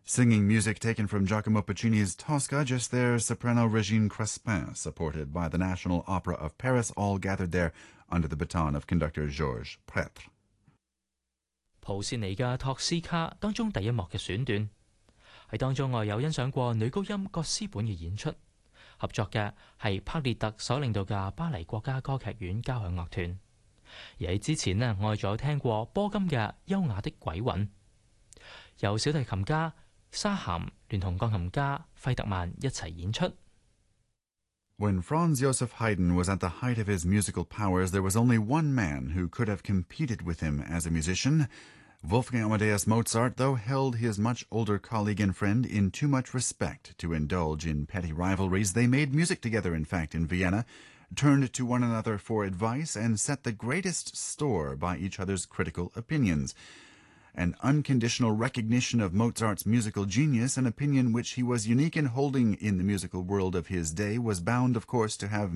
Singing music taken from Giacomo Puccini's Tosca, just their soprano Régine Crespin, supported by the National Opera of Paris, all gathered there under the baton of conductor Georges Prêtre. 普契尼嘅托斯卡當中第一幕嘅選段，喺當中我有欣賞過女高音葛斯本嘅演出，合作嘅係帕列特所領導嘅巴黎國家歌劇院交響樂團。而喺之前呢，我仲有聽過波金嘅優雅的鬼韻，由小提琴家沙咸聯同鋼琴家費特曼一齊演出。 When Franz Joseph Haydn was at the height of his musical powers, there was only one man who could have competed with him as a musician. Wolfgang Amadeus Mozart, though, held his much older colleague and friend in too much respect to indulge in petty rivalries. They made music together, in fact, in Vienna, turned to one another for advice, and set the greatest store by each other's critical opinions. An unconditional recognition of Mozart's musical genius, an opinion which he was unique in holding in the musical world of his day, was bound, of course, to have